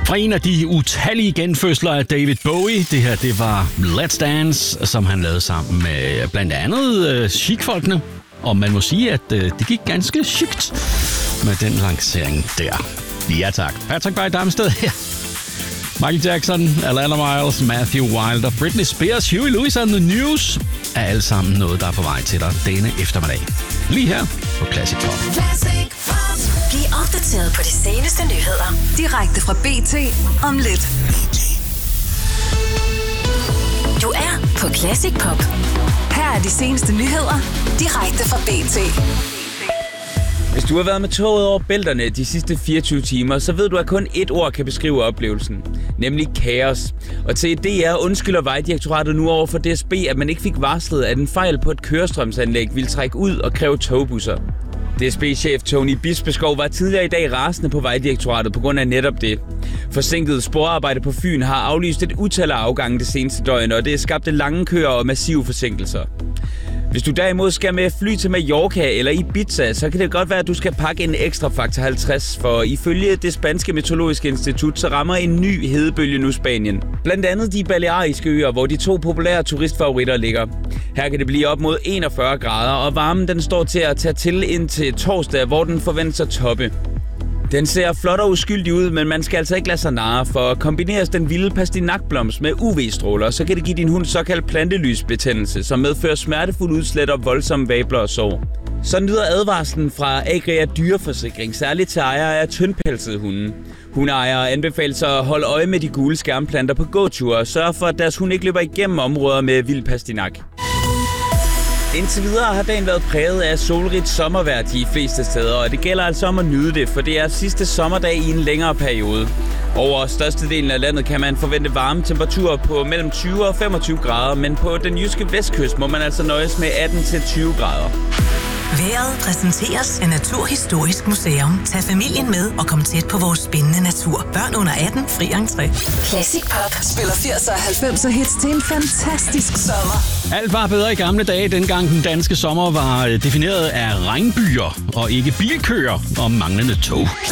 Fra en af de utallige genfødsler af David Bowie. Det her, det var Let's Dance, som han lavede sammen med blandt andet Chic-folkene. Og man må sige, at det gik ganske chict med den lancering der. Ja tak. Patrick Bay Damsted her. Michael Jackson, Alana Miles, Matthew Wilder, Britney Spears, Huey Lewis and the News er alle sammen noget, der er på vej til dig denne eftermiddag. Lige her på Classic Pop. Classic Pop. Bliv opdateret på de seneste nyheder direkte fra BT om lidt. Du er på Classic Pop. Her er de seneste nyheder direkte fra BT. Hvis du har været med toget over bælterne de sidste 24 timer, så ved du, at kun ét ord kan beskrive oplevelsen, nemlig kaos. Og til DR undskylder Vejdirektoratet nu over for DSB, at man ikke fik varslet, at en fejl på et kørestrømsanlæg ville trække ud og kræve togbusser. DSB-chef Tony Bispeskov var tidligere i dag rasende på Vejdirektoratet på grund af netop det. Forsinket sporarbejde på Fyn har aflyst et utal af afgange det seneste døgn, og det skabte lange køer og massive forsinkelser. Hvis du derimod skal med fly til Mallorca eller Ibiza, så kan det godt være, at du skal pakke en ekstra faktor 50, for ifølge det spanske meteorologiske institut, så rammer en ny hedebølge nu Spanien. Blandt andet de Baleariske øer, hvor de 2 populære turistfavoritter ligger. Her kan det blive op mod 41 grader, og varmen den står til at tage til indtil torsdag, hvor den forventes at toppe. Den ser flot og uskyldig ud, men man skal altså ikke lade sig narre, for kombineres den vilde pastinakblomst med UV-stråler, så kan det give din hund såkaldt plantelysbetændelse, som medfører smertefuld udslæt og voldsomme vabler og sår. Sådan lyder advarslen fra Agria Dyreforsikring, særligt til ejere af tyndpelsede hunde. Hundeejere anbefales at holde øje med de gule skærmplanter på gåture og sørge for, at deres hund ikke løber igennem områder med vild pastinak. Indtil videre har dagen været præget af solrigt sommervejr de fleste steder, og det gælder altså om at nyde det, for det er sidste sommerdag i en længere periode. Over størstedelen af landet kan man forvente varme temperaturer på mellem 20 og 25 grader, men på den jyske vestkyst må man altså nøjes med 18-20 grader. Vejret præsenteres af Naturhistorisk Museum. Tag familien med og kom tæt på vores spændende natur. Børn under 18, fri entré. Classic Pop spiller 80'er og 90'er hits til en fantastisk sommer. Alt var bedre i gamle dage, dengang den danske sommer var defineret af regnbyer og ikke bilkøer og manglende tog.